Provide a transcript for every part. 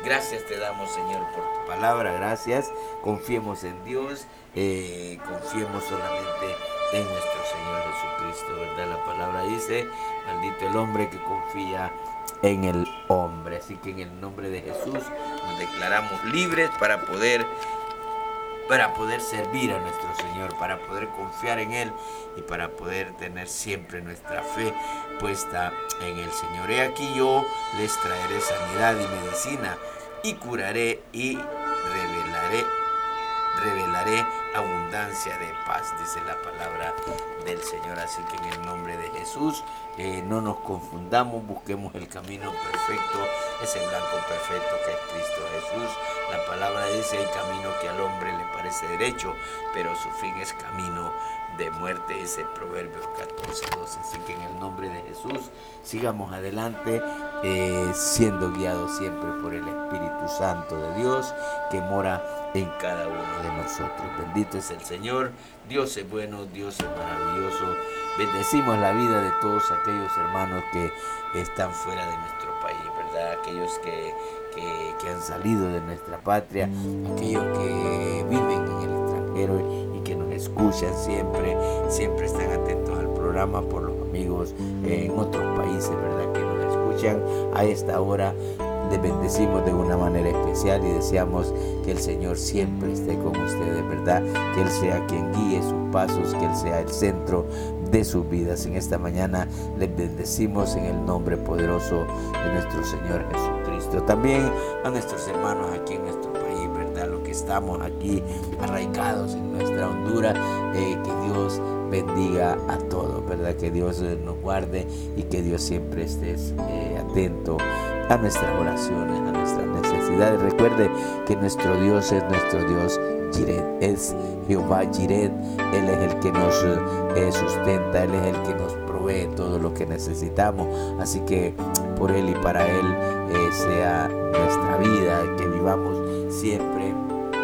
Gracias te damos, Señor, por tu palabra. Gracias. Confiemos en Dios. Confiemos solamente en nuestro Señor Jesucristo, ¿verdad? La palabra dice, maldito el hombre que confía en el hombre. Así que en el nombre de Jesús nos declaramos libres para poder servir a nuestro Señor, para poder confiar en Él y para poder tener siempre nuestra fe puesta en el Señor. He aquí yo les traeré sanidad y medicina y curaré y revelaré abundancia de paz, dice la palabra del Señor. Así que en el nombre de Jesús no nos confundamos, busquemos el camino perfecto, ese blanco perfecto que es Cristo Jesús. La palabra dice, hay camino que al hombre le parece derecho, pero su fin es camino de muerte, dice Proverbios 14:12. Así que en el nombre de Jesús sigamos adelante, siendo guiados siempre por el Espíritu Santo de Dios que mora en cada uno de nosotros. Bendito es el Señor, Dios es bueno, Dios es maravilloso. Bendecimos la vida de todos aquellos hermanos que están fuera de nuestro país, ¿verdad? Aquellos que han salido de nuestra patria, aquellos que viven en el extranjero y que nos escuchan siempre están atentos al programa, por los amigos en otros países, ¿verdad? Que nos escuchan a esta hora. Les bendecimos de una manera especial y deseamos que el Señor siempre esté con ustedes, ¿verdad? Que Él sea quien guíe sus pasos, que Él sea el centro de sus vidas. En esta mañana les bendecimos en el nombre poderoso de nuestro Señor Jesucristo. También a nuestros hermanos aquí en nuestro país, ¿verdad? Los que estamos aquí arraigados en nuestra Honduras, que Dios bendiga a todos, ¿verdad? Que Dios nos guarde y que Dios siempre esté atento a nuestras oraciones, a nuestras necesidades. Recuerde que nuestro Dios es nuestro Dios Jiret, es Jehová Jiret. Él es el que nos sustenta, Él es el que nos provee todo lo que necesitamos. Así que por Él y para Él sea nuestra vida, que vivamos siempre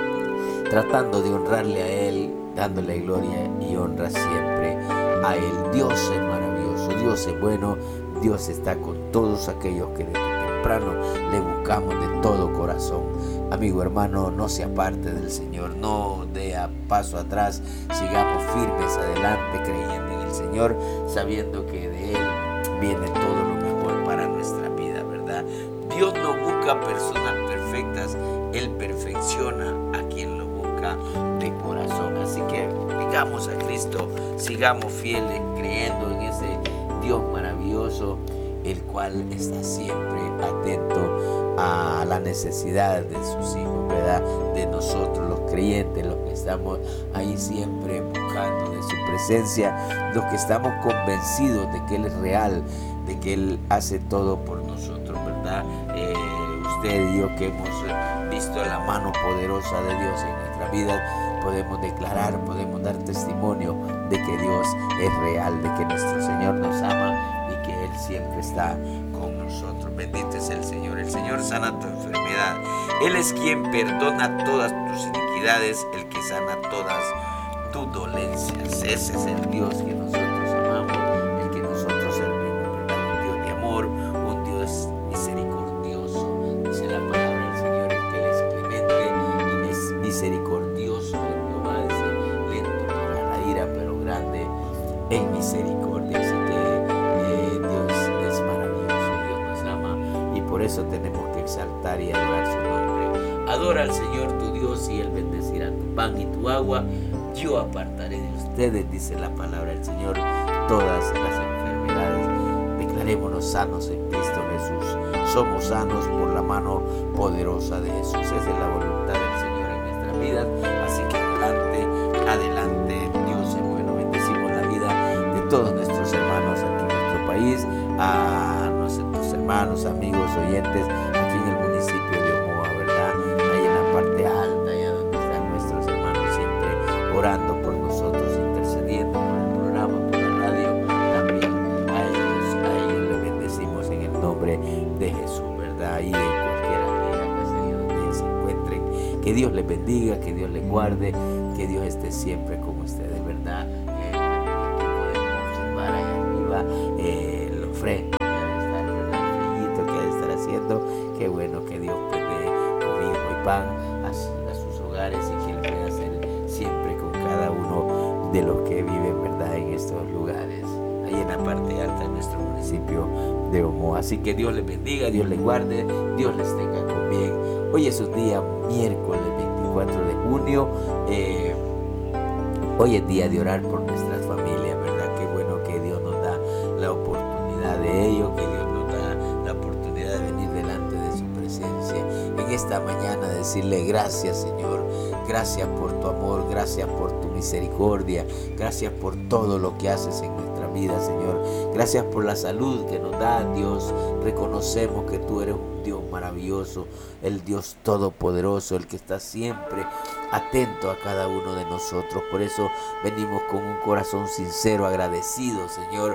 tratando de honrarle a Él, dándole gloria y honra siempre a Él. Dios es maravilloso, Dios es bueno, Dios está con todos aquellos que temprano le buscamos de todo corazón. Amigo hermano, no se aparte del Señor, no dé paso atrás, sigamos firmes adelante creyendo en el Señor, sabiendo que de Él viene todo lo mejor para nuestra vida, ¿verdad? Dios no busca personas perfectas, Él perfecciona a quien lo busca de corazón. Así que digamos a Cristo, sigamos fieles creyendo en ese Dios maravilloso, el cual está siempre atento a la necesidad de sus hijos, ¿verdad? De nosotros los creyentes, los que estamos ahí siempre buscando de su presencia, los que estamos convencidos de que Él es real, de que Él hace todo por nosotros, ¿verdad? Usted y yo que hemos visto la mano poderosa de Dios en nuestra vida, podemos declarar, podemos dar testimonio de que Dios es real, de que nuestro Señor nos ama y que Él siempre está con nosotros. Bendito es el Señor sana tu enfermedad. Él es quien perdona todas tus iniquidades, el que sana todas tus dolencias. Ese es el Dios que nosotros amamos, el que nosotros servimos, ¿verdad? Un Dios de amor, un Dios misericordioso. Dice la palabra del Señor, el que Él es clemente y misericordioso. Jehová dice, lento para la ira, pero grande en misericordia. Así que Dios es maravilloso, Dios nos ama y por eso tenemos que exaltar y adorar su nombre. Adora al Señor tu Dios y Él bendecirá tu pan y tu agua. Yo apartaré de ustedes, dice la palabra del Señor, todas las enfermedades. Declarémonos sanos en Cristo Jesús. Somos sanos por la mano poderosa de Jesús. Esa es la voluntad del Señor en nuestras vidas. Así que adelante, Dios es bueno. Bendecimos la vida de todos nuestros hermanos aquí en nuestro país, a nuestros hermanos, amigos, oyentes aquí en el municipio de Omoa, ¿verdad? Ahí en la parte alta, allá donde están nuestros hermanos siempre orando por nosotros, intercediendo por el programa, por la radio. También a ellos les bendecimos en el nombre de Jesús, ¿verdad? Ahí en cualquier aldea, donde se encuentren, que Dios les bendiga, que Dios les guarde, que Dios esté siempre con ustedes, ¿verdad? Podemos observar allá arriba el fresco que ha de estar, ¿verdad? El frillito que ha de estar haciendo. Qué bueno que Dios puede van a sus hogares y que Él pueda hacer siempre con cada uno de los que viven, ¿verdad?, en estos lugares, ahí en la parte alta de nuestro municipio de Omoa. Así que Dios les bendiga, Dios les guarde, Dios les tenga con bien. Hoy es un día miércoles 24 de junio. Hoy es día de orar por nuestras familias, ¿verdad? Qué bueno que Dios nos da la oportunidad de ello, que Dios nos da la oportunidad de venir delante de su presencia en esta mañana, decirle gracias, Señor, gracias por tu amor, gracias por tu misericordia, gracias por todo lo que haces en nuestra vida, Señor, gracias por la salud que nos da, Dios. Reconocemos que tú eres un Dios maravilloso, el Dios todopoderoso, el que está siempre atento a cada uno de nosotros. Por eso venimos con un corazón sincero, agradecido, Señor,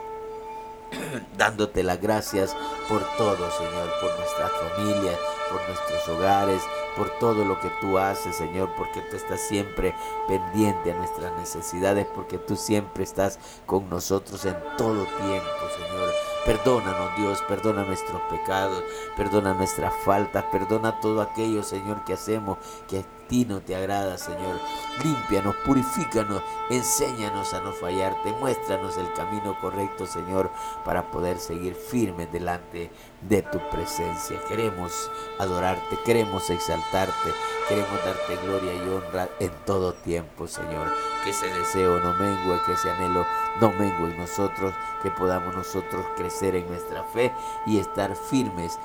dándote las gracias por todo, Señor, por nuestras familias, por nuestros hogares, por todo lo que tú haces, Señor, porque tú estás siempre pendiente a nuestras necesidades, porque tú siempre estás con nosotros en todo tiempo, Señor. Perdónanos, Dios, perdona nuestros pecados, perdona nuestras faltas, perdona todo aquello, Señor, que hacemos que a ti no te agrada, Señor. Límpianos, purifícanos, enséñanos a no fallarte, muéstranos el camino correcto, Señor, para poder seguir firmes delante de tu presencia. Queremos adorarte, queremos exaltarte, queremos darte gloria y honra en todo tiempo, Señor. Que ese deseo no mengue, que ese anhelo no mengue en nosotros, que podamos nosotros crecer en nuestra fe y estar firmes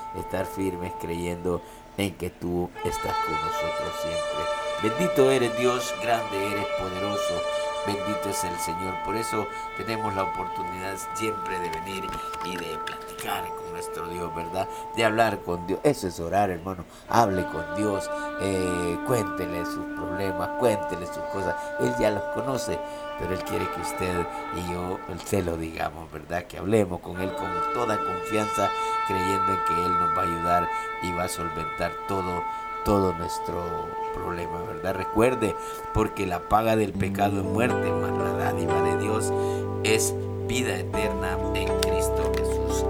creyendo en que tú estás con nosotros siempre. Bendito eres, Dios, grande eres, poderoso. Bendito es el Señor. Por eso tenemos la oportunidad siempre de venir y de platicar con nuestro Dios, ¿verdad? De hablar con Dios. Eso es orar, hermano. Hable con Dios. Cuéntele sus problemas, cuéntele sus cosas. Él ya los conoce, pero Él quiere que usted y yo se lo digamos, ¿verdad? Que hablemos con Él con toda confianza, creyendo en que Él nos va a ayudar y va a solventar todo nuestro problema, ¿verdad? Recuerde, porque la paga del pecado es muerte, mas la dádiva de Dios es vida eterna en Cristo Jesús.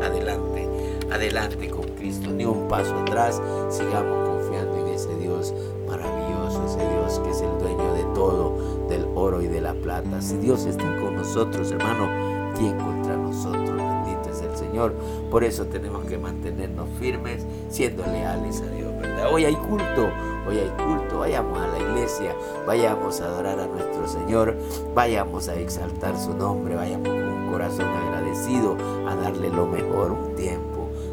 Adelante con Cristo, ni un paso atrás. Sigamos confiando en ese Dios maravilloso, ese Dios que es el dueño de todo, del oro y de la plata. Si Dios está con nosotros, hermano, ¿quién contra nosotros? Bendito es el Señor. Por eso tenemos que mantenernos firmes, siendo leales a Dios, ¿verdad? Hoy hay culto, vayamos a la iglesia, vayamos a adorar a nuestro Señor, vayamos a exaltar su nombre, vayamos con un corazón agradecido a darle lo mejor, un tiempo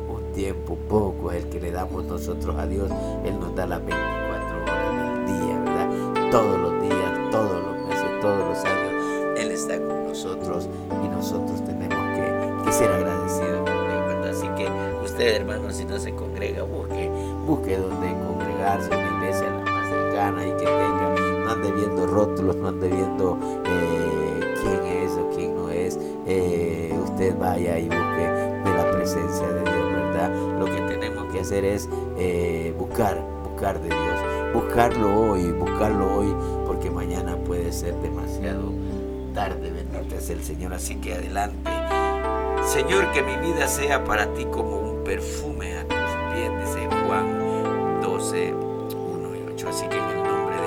poco es el que le damos nosotros a Dios. Él nos da las 24 horas del día, ¿verdad? Todos los días, todos los meses, todos los años, Él está con nosotros y nosotros tenemos que ser agradecidos con Dios, ¿verdad? Así que usted, hermano, si no se congrega, busque donde congregarse, una iglesia la más cercana y que tenga, no ande viendo rótulos, no ande viendo quién es o quién no es. Usted vaya y busque de la presencia de Dios, ¿verdad? Lo que tenemos que hacer es buscar de Dios, buscarlo hoy, porque mañana puede ser demasiado tarde. Bendito es el Señor. Así que adelante. Señor, que mi vida sea para ti como un perfume a tus pies, dice Juan 12, 1 y 8. Así que en el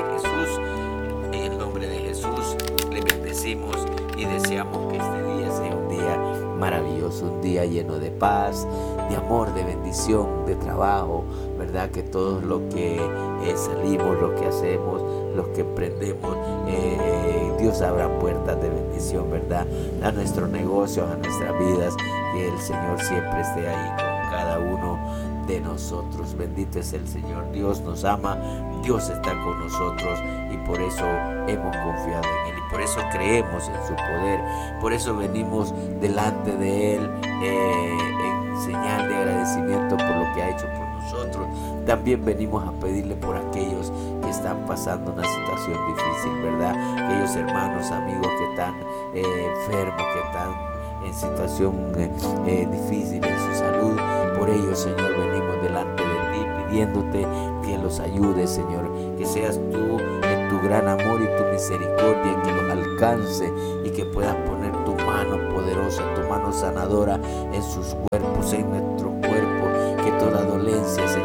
nombre de Jesús, le bendecimos y deseamos que este día sea un día maravilloso, un día lleno de paz, de amor, de bendición, de trabajo, ¿verdad? Que todo lo que salimos, lo que hacemos, lo que emprendemos, Dios abra puertas de bendición, ¿verdad? A nuestros negocios, a nuestras vidas, que el Señor siempre esté ahí con cada uno de nosotros. Bendito es el Señor. Dios nos ama, Dios está con nosotros y por eso hemos confiado en Él y por eso creemos en su poder. Por eso venimos delante de Él en señal de agradecimiento por lo que ha hecho por nosotros. También venimos a pedirle por aquellos que están pasando una situación difícil, ¿verdad? Aquellos hermanos, amigos que están enfermos, que están en situación difícil en su salud. Por ello, Señor, venimos delante de ti pidiéndote que los ayudes, Señor, que seas tú en tu gran amor y tu misericordia, que los alcance y que puedas poner tu mano poderosa, tu mano sanadora en sus cuerpos, en nuestro cuerpo, que toda dolencia, Señor, que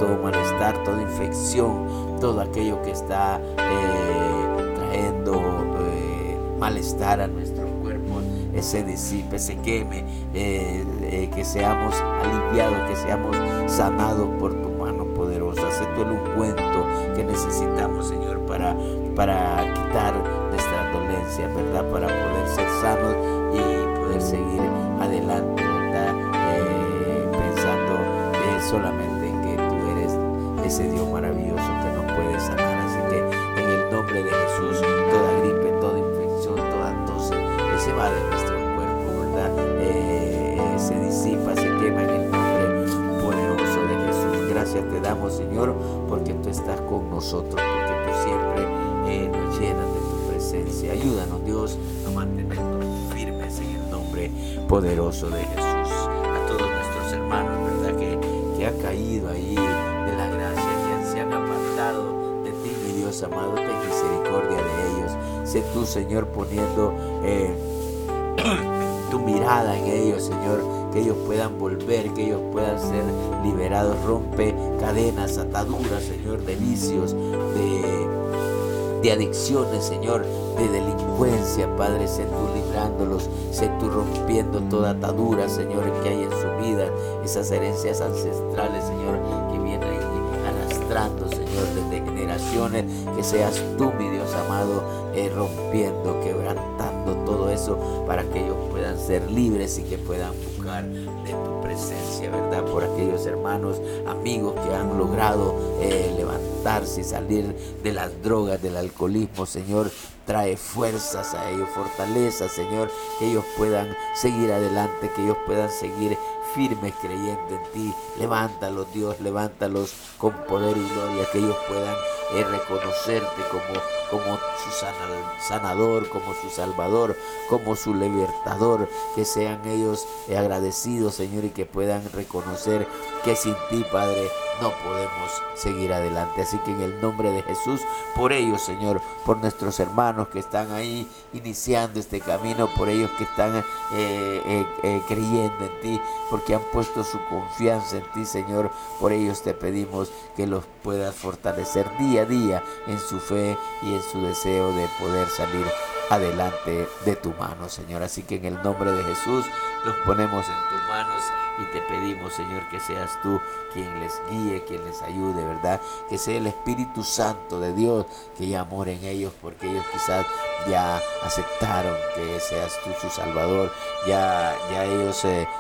todo malestar, toda infección, todo aquello que está trayendo malestar a nuestros cuerpos, se disipe, se queme, que seamos aliviados, que seamos sanados por tu mano poderosa. Sé tú el ungüento que necesitamos, Señor, para quitar nuestra dolencia, ¿verdad? Para poder ser sanos y poder seguir adelante, ¿verdad? Pensando solamente en que tú eres ese Dios maravilloso que nos puede sanar. Así que en el nombre de Jesús, toda gripe, toda infección, toda tos, se va de nuestro cuerpo, ¿verdad? Se disipa, se quema en el nombre poderoso de Jesús. Gracias te damos, Señor, porque tú estás con nosotros, porque tú siempre nos llenas de tu presencia. Ayúdanos, Dios, a mantenernos firmes en el nombre poderoso de Jesús. A todos nuestros hermanos, ¿verdad? Que han caído ahí de la gracia, que se han apartado de ti, mi Dios amado, ten misericordia de ellos. Sé tú, Señor, poniendo tu mirada en ellos, Señor, que ellos puedan volver, que ellos puedan ser liberados. Rompe cadenas, ataduras, Señor, de vicios, de adicciones, Señor, de delincuencia, Padre. Sé tú librándolos, sé tú rompiendo toda atadura, Señor, que hay en su vida, esas herencias ancestrales, Señor, que vienen ahí arrastrando, Señor, desde generaciones. Que seas tú, mi Dios amado, rompiendo, quebrantando todo eso para que ellos puedan ser libres y que puedan buscar de tu presencia, ¿verdad? Por aquellos hermanos, amigos que han logrado levantarse y salir de las drogas, del alcoholismo, Señor, trae fuerzas a ellos, fortaleza, Señor, que ellos puedan seguir adelante, que ellos puedan seguir firmes creyendo en ti. Levántalos, Dios, levántalos con poder y gloria, que ellos puedan reconocerte como su sanador, como su salvador, como su libertador. Que sean ellos agradecidos, Señor, y que puedan reconocer que sin ti, Padre, no podemos seguir adelante. Así que en el nombre de Jesús, por ellos, Señor, por nuestros hermanos que están ahí iniciando este camino, por ellos que están creyendo en ti, porque han puesto su confianza en ti, Señor, por ellos te pedimos que los puedas fortalecer día a día en su fe y en su deseo de poder salir adelante de tu mano, Señor. Así que en el nombre de Jesús los ponemos en tus manos y te pedimos, Señor, que seas tú quien les guíe, quien les ayude, ¿verdad? Que sea el Espíritu Santo de Dios que ya mora en ellos, porque ellos quizás ya aceptaron que seas tú su Salvador, ya ellos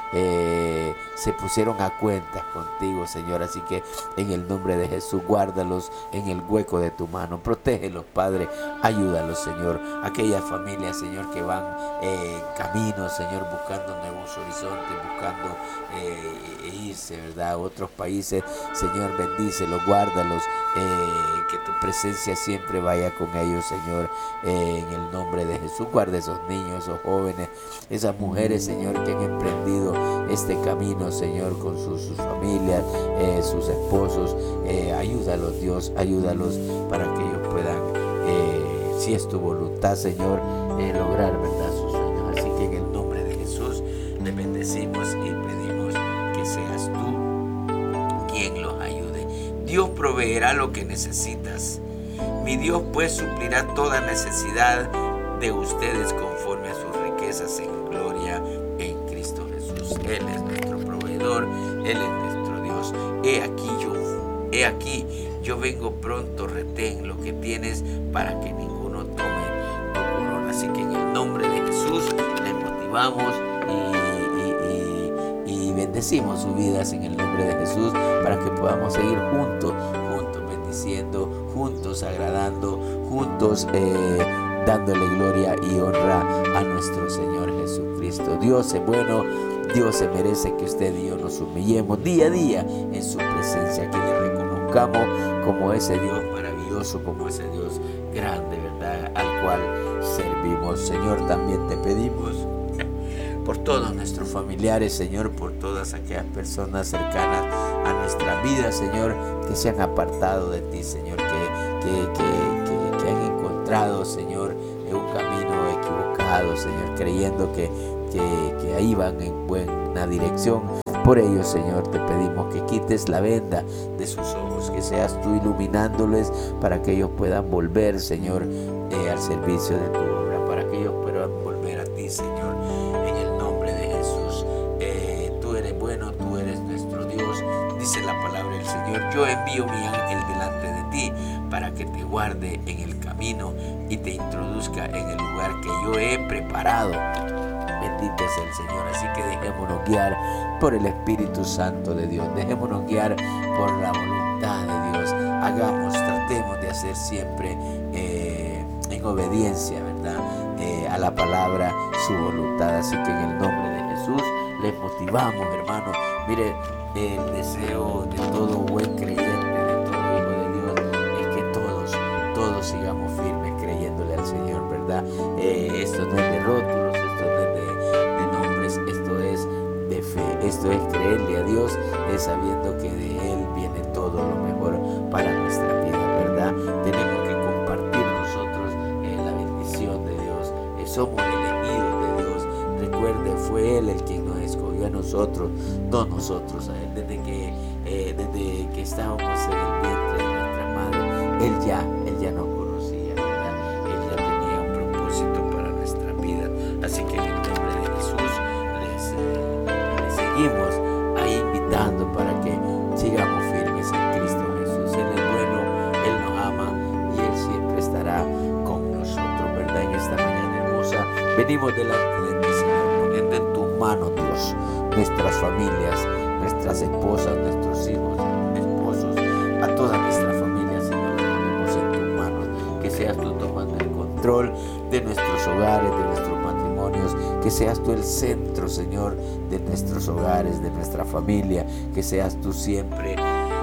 se pusieron a cuentas contigo, Señor. Así que en el nombre de Jesús, guárdalos en el hueco de tu mano, protégelos, Padre, ayúdalos, Señor. Aquellas familias, Señor, que van en camino, Señor, buscando nuevos horizontes, buscando irse, ¿verdad?, a otros países, Señor, bendícelos, guárdalos, que tu presencia siempre vaya con ellos, Señor, en el nombre de Jesús. Guarda esos niños, esos jóvenes, esas mujeres, Señor, que han emprendido este camino, Señor, con sus familias, sus esposos. Ayúdalos, Dios, ayúdalos para que ellos puedan, si es tu voluntad, Señor, lograr, ¿verdad?, sus sueños. Así que en el nombre de Jesús le bendecimos y pedimos que seas tú quien los ayude. Dios proveerá lo que necesitas. Mi Dios pues suplirá toda necesidad de ustedes conforme a sus riquezas en gloria en Cristo Jesús. Él es nuestro proveedor, Él es nuestro Dios. He aquí, yo vengo pronto, retén lo que tienes para que ninguno tome tu corona. Así que en el nombre de Jesús les motivamos y bendecimos sus vidas en el nombre de Jesús, para que podamos seguir juntos bendiciendo, juntos agradando, juntos dándole gloria y honra a nuestro Señor Jesucristo. Dios es bueno, Dios se merece que usted y yo nos humillemos día a día en su presencia, que le reconozcamos como ese Dios maravilloso, como ese Dios grande, ¿verdad?, al cual servimos. Señor, también te pedimos por todos nuestros familiares, Señor, por todas aquellas personas cercanas a nuestra vida, Señor, que se han apartado de ti, Señor, que han encontrado, Señor, un camino equivocado, Señor, creyendo que ahí van en buena dirección, Por ello, Señor, te pedimos que quites la venda de sus ojos, que seas tú iluminándoles para que ellos puedan volver, Señor, al servicio de tu obra, para que ellos puedan volver a ti, Señor, en el nombre de Jesús. Tú eres bueno, tú eres nuestro Dios, dice la palabra del Señor. Yo envío mi ángel delante de ti para que te guarde en el camino y te introduzca en el lugar que yo he preparado. Bendito es el Señor. Así que dejémonos guiar por el Espíritu Santo de Dios. Dejémonos guiar por la voluntad de Dios. Tratemos de hacer siempre en obediencia, ¿verdad? A la palabra, su voluntad. Así que en el nombre de Jesús les motivamos, hermanos. Mire, el deseo de todo buen creyente, de todo hijo de Dios, es que todos sigamos firmes creyéndole al Señor, ¿verdad? Esto no es de rótulos, esto no es de nombres, esto es de fe, esto es creerle a Dios, es sabiendo que de Él viene todo lo mejor para nuestra vida, ¿verdad? Tenemos que compartir nosotros la bendición de Dios, somos elegidos de Dios. Recuerde, fue Él el quien nos escogió a nosotros, no nosotros a Él. Desde que estábamos en el vientre de nuestra madre, Él ya nos conocía, ¿verdad? Él ya tenía un propósito para nuestra vida. Así que en el nombre de Jesús les seguimos ahí invitando para que sigamos firmes en Cristo Jesús. Él es bueno, Él nos ama y Él siempre estará con nosotros, ¿verdad? En esta mañana hermosa venimos delante de ti, Señor, poniendo en tus manos, Dios, nuestras familias, nuestras esposas, nuestros hijos, esposos, a toda nuestra familia, Señor, la ponemos en tus manos. Que seas tú tomando el control de nuestros hogares, de nuestros matrimonios, que seas tú el centro, Señor, de nuestros hogares, de nuestra familia, que seas tú siempre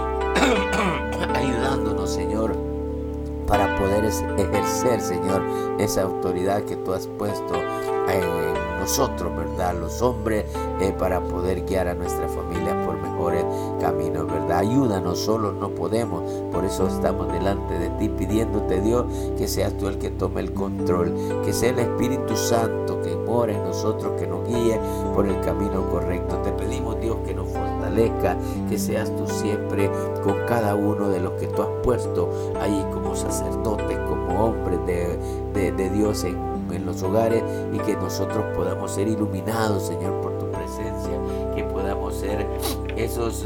ayudándonos, Señor, para poder ejercer, Señor, esa autoridad que tú has puesto en nosotros, ¿verdad? Los hombres, para poder guiar a nuestra familia por mejores caminos, ¿verdad? Ayúdanos, solos no podemos, por eso estamos delante de ti pidiéndote, Dios, que seas tú el que tome el control, que sea el Espíritu Santo que mora en nosotros, que nos guíe por el camino correcto. Te pedimos, Dios, que nos fortalezca, que seas tú siempre con cada uno de los que tú has puesto ahí como sacerdotes, como hombres de Dios en los hogares, y que nosotros podamos ser iluminados, Señor, por tu presencia, que podamos ser esos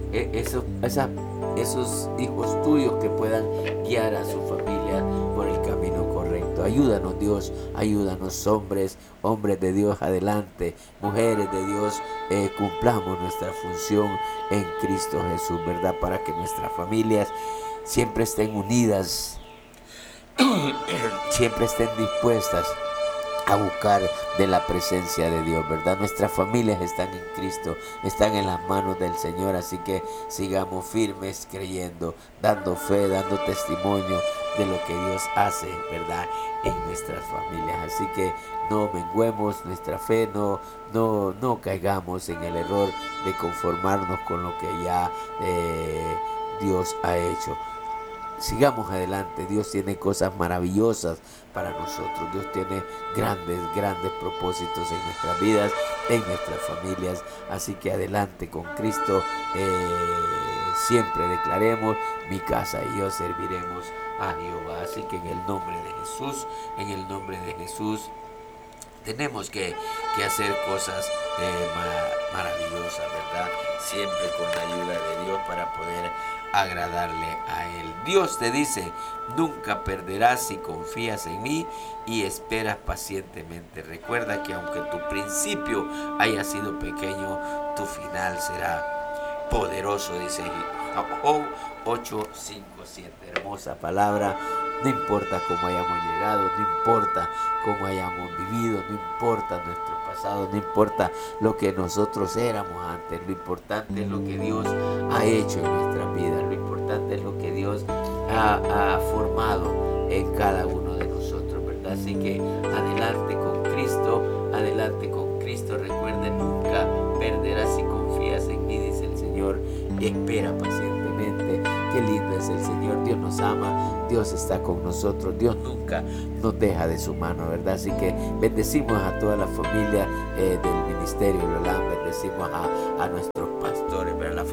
hijos tuyos que puedan guiar a su familia por el camino correcto. Ayúdanos, Dios, ayúdanos, hombres de Dios, adelante, mujeres de Dios, cumplamos nuestra función en Cristo Jesús, ¿verdad? Para que nuestras familias siempre estén unidas, siempre estén dispuestas a buscar de la presencia de Dios, ¿verdad? Nuestras familias están en Cristo, están en las manos del Señor, así que sigamos firmes creyendo, dando fe, dando testimonio de lo que Dios hace, ¿verdad? En nuestras familias. Así que no menguemos nuestra fe, no caigamos en el error de conformarnos con lo que ya Dios ha hecho. Sigamos adelante. Dios tiene cosas maravillosas para nosotros. Dios tiene grandes propósitos en nuestras vidas, en nuestras familias. Así que adelante con Cristo. Siempre declaremos: mi casa y yo serviremos a Jehová. Así que en el nombre de Jesús, tenemos que hacer cosas maravillosas, ¿verdad? Siempre con la ayuda de Dios para poder agradarle a Él. Dios te dice: nunca perderás si confías en mí y esperas pacientemente. Recuerda que aunque tu principio haya sido pequeño, tu final será poderoso, dice Job 8:5-7. Hermosa palabra. No importa cómo hayamos llegado, no importa cómo hayamos vivido, no importa nuestro pasado, no importa lo que nosotros éramos antes. Lo importante es lo que Dios ha hecho en nuestra vida. Lo importante es lo que Dios ha formado en cada uno de nosotros, ¿verdad? Así que adelante con Cristo, adelante con Cristo. Recuerde, nunca perderás si confías en mí, dice el Señor. Espera pacientemente. Qué lindo es el Señor. Dios nos ama, Dios está con nosotros, Dios nunca nos deja de su mano, ¿verdad? Así que bendecimos a toda la familia del Ministerio Lolam, bendecimos a nuestros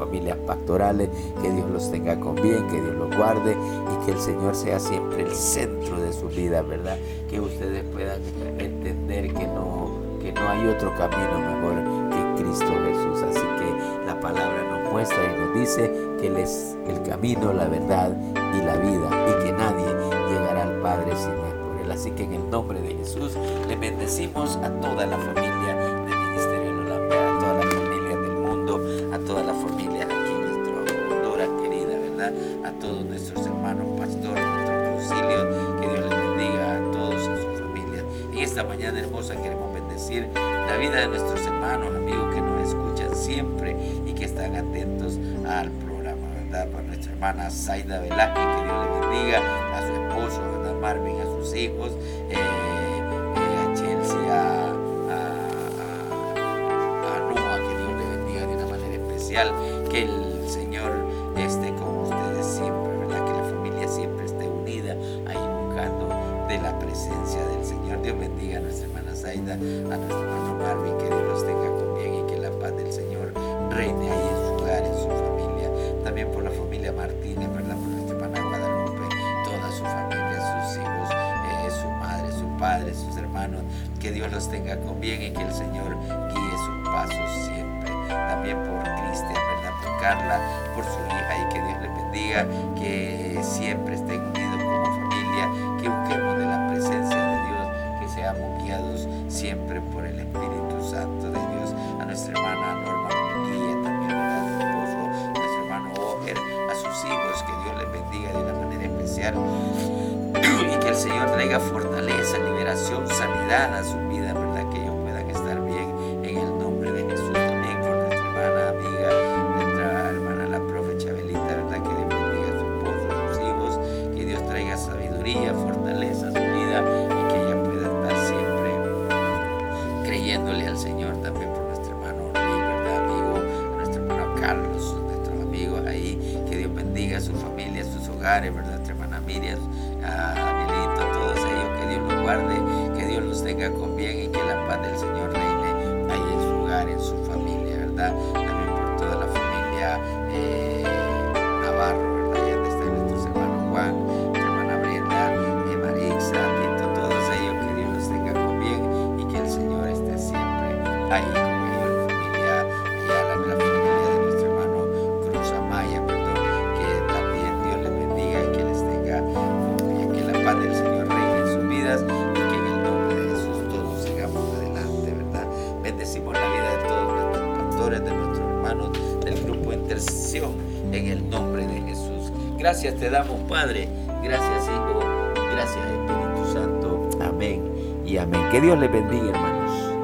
familias pastorales, que Dios los tenga con bien, que Dios los guarde y que el Señor sea siempre el centro de su vida, ¿verdad? Que ustedes puedan entender que no hay otro camino mejor que Cristo Jesús. Así que la palabra nos muestra y nos dice que Él es el camino, la verdad y la vida, y que nadie llegará al Padre si no es por Él. Así que en el nombre de Jesús le bendecimos a toda la familia del Ministerio de Lolamea, a toda la familia del mundo, a todas las familias aquí en nuestra Honduras querida, ¿verdad? A todos nuestros hermanos pastores, nuestros concilios, que Dios les bendiga a todos, a sus familias. En esta mañana hermosa queremos bendecir la vida de nuestros hermanos, amigos que nos escuchan siempre y que están atentos al programa, ¿verdad? Para nuestra hermana Zaida Velázquez, que Dios le bendiga, a su esposo, ¿verdad? Marvin, a sus hijos, a Chelsea, a Noah, que Dios le bendiga de una manera especial, que el Señor esté con ustedes siempre, ¿verdad? Que la familia siempre esté unida, ahí buscando de la presencia del Señor. Dios bendiga a nuestra hermana Zaida, a nuestro hermano Marvin, que Dios los tenga con bien y que la paz del Señor reine ahí en su hogar, en su familia. También por la familia Martínez, ¿verdad? Por nuestra hermana Guadalupe, toda su familia, sus hijos, su madre, su padre, sus hermanos, que Dios los tenga con bien y que el Señor guíe sus pasos siempre. También por Cristian, ¿verdad? Por Carla, por su hija, y que Dios les bendiga, que siempre estén unidos como familia, que busquemos de la presencia de Dios, que seamos guiados siempre por el Espíritu Santo de Dios. A nuestra hermana Norma Munguía, también a su esposo, a nuestro hermano Oger, a sus hijos, que Dios les bendiga de una manera especial y que el Señor traiga fortaleza, liberación, sanidad a su vida, ¿verdad? Que ellos puedan estar bien en el nombre de Jesús. También por nuestra hermana amiga, nuestra hermana la profe Chabelita, ¿verdad? Que Dios bendiga a su esposo, a sus hijos, que Dios traiga sabiduría, fortaleza a su vida y que ella pueda estar siempre creyéndole al Señor. También por nuestro hermano Orly, ¿verdad? Amigo, a nuestro hermano Carlos, nuestros amigos ahí, que Dios bendiga a su familia, a sus hogares, ¿verdad? Nuestra hermana Miriam, a Danielito, a todos ellos, que Dios los guarde, que Dios los tenga con bien y que la paz del Señor reine ahí en su hogar, en su familia, ¿verdad? También por toda la familia Navarro, ¿verdad? Allá están nuestros hermanos Juan, nuestra hermana Brenda, Marixa, Tito, todos ellos, que Dios los tenga con bien y que el Señor esté siempre ahí con ellos, la familia, la familia de nuestro hermano Cruz Amaya, perdón, que también Dios les bendiga y que les tenga con bien, que la paz del Señor reine en sus vidas y que en el nombre de Jesús todos sigamos adelante, ¿verdad? Bendecimos la vida de todos nuestros pastores, de nuestros hermanos del grupo Intercesión, en el nombre de Jesús. Gracias te damos, Padre, gracias Hijo, gracias Espíritu Santo, amén y amén. Que Dios les bendiga, hermano.